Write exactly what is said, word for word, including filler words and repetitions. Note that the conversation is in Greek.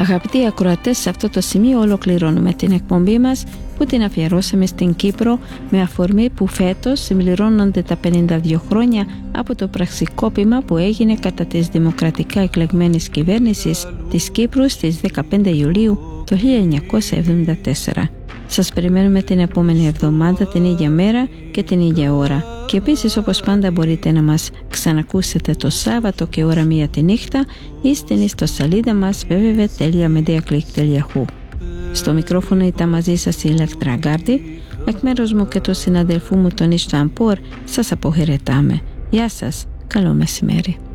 Αγαπητοί ακροατές, σε αυτό το σημείο ολοκληρώνουμε την εκπομπή μας που την αφιερώσαμε στην Κύπρο με αφορμή που φέτος συμπληρώνονται τα πενήντα δύο χρόνια από το πραξικόπημα που έγινε κατά της δημοκρατικά εκλεγμένης κυβέρνησης της Κύπρου στις δεκαπέντε Ιουλίου το χίλια εννιακόσια εβδομήντα τέσσερα. Σας περιμένουμε την επόμενη εβδομάδα την ίδια μέρα και την ίδια ώρα. Και επίσης, όπως πάντα, μπορείτε να μας ξανακούσετε το Σάββατο και ώρα μία τη νύχτα ή στην ιστοσελίδα μας double-u double-u double-u τελεία mediaclick τελεία χου. Στο μικρόφωνο ήταν μαζί σας η Ηλέκτρα Γκάρντι. Εκ μέρους μου και του συναδελφού μου τον Ιστβάν Πόρ σας αποχαιρετάμε. Γεια σας, καλό μεσημέρι.